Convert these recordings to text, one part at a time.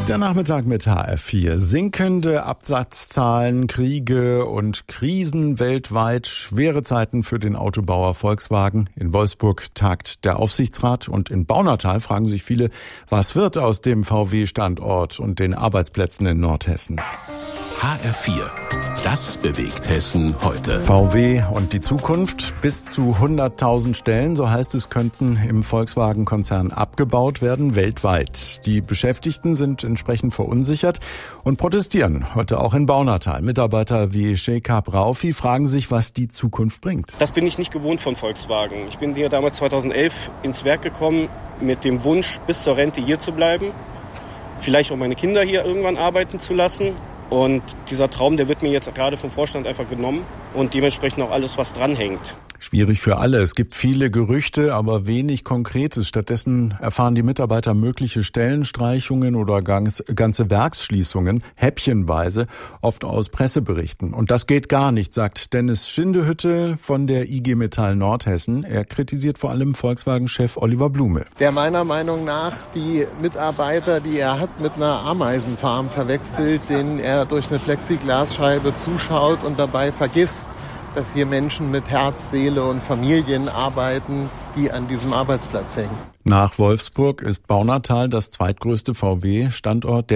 Der Nachmittag mit HR4. Sinkende Absatzzahlen, Kriege und Krisen weltweit, schwere Zeiten für den Autobauer Volkswagen. In Wolfsburg tagt der Aufsichtsrat und in Baunatal fragen sich viele, was wird aus dem VW-Standort und den Arbeitsplätzen in Nordhessen? HR4. Das bewegt Hessen heute. VW und die Zukunft. Bis zu 100.000 Stellen, so heißt es, könnten im Volkswagen-Konzern abgebaut werden, weltweit. Die Beschäftigten sind entsprechend verunsichert und protestieren. Heute auch in Baunatal. Mitarbeiter wie Shekab Raufi fragen sich, was die Zukunft bringt. Das bin ich nicht gewohnt von Volkswagen. Ich bin hier damals 2011 ins Werk gekommen mit dem Wunsch, bis zur Rente hier zu bleiben. Vielleicht auch meine Kinder hier irgendwann arbeiten zu lassen. Und dieser Traum, der wird mir jetzt gerade vom Vorstand einfach genommen und dementsprechend auch alles, was dranhängt. Schwierig für alle. Es gibt viele Gerüchte, aber wenig Konkretes. Stattdessen erfahren die Mitarbeiter mögliche Stellenstreichungen oder ganze Werksschließungen, häppchenweise, oft aus Presseberichten. Und das geht gar nicht, sagt Dennis Schindehütte von der IG Metall Nordhessen. Er kritisiert vor allem Volkswagen-Chef Oliver Blume. Der meiner Meinung nach die Mitarbeiter, die er hat, mit einer Ameisenfarm verwechselt, denen er durch eine Plexiglasscheibe zuschaut und dabei vergisst, dass hier Menschen mit Herz, Seele und Familien arbeiten, die an diesem Arbeitsplatz hängen. Nach Wolfsburg ist Baunatal der zweitgrößte VW-Standort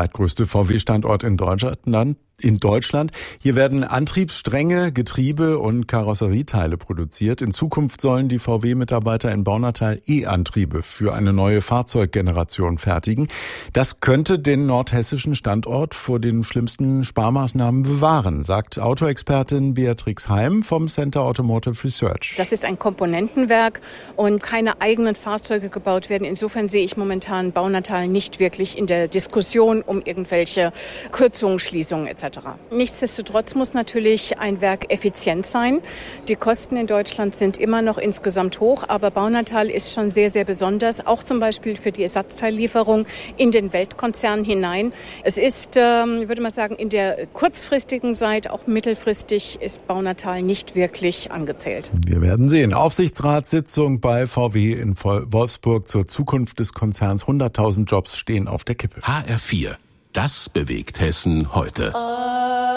in Deutschland. Hier werden Antriebsstränge, Getriebe und Karosserieteile produziert. In Zukunft sollen die VW-Mitarbeiter in Baunatal E-Antriebe für eine neue Fahrzeuggeneration fertigen. Das könnte den nordhessischen Standort vor den schlimmsten Sparmaßnahmen bewahren, sagt Autoexpertin Beatrix Heim vom Center Automotive Research. Das ist ein Komponentenwerk und keine eigenen Fahrzeuge gebaut werden. Insofern sehe ich momentan Baunatal nicht wirklich in der Diskussion um irgendwelche Kürzungen, Schließungen etc. Nichtsdestotrotz muss natürlich ein Werk effizient sein. Die Kosten in Deutschland sind immer noch insgesamt hoch, aber Baunatal ist schon sehr, sehr besonders, auch zum Beispiel für die Ersatzteillieferung in den Weltkonzern hinein. Es ist, würde man sagen, in der kurzfristigen Zeit, auch mittelfristig, ist Baunatal nicht wirklich angezählt. Wir werden sehen. Aufsichtsratssitzung bei VW in Wolfsburg zur Zukunft des Konzerns. 100.000 Jobs stehen auf der Kippe. HR4. Das bewegt Hessen heute.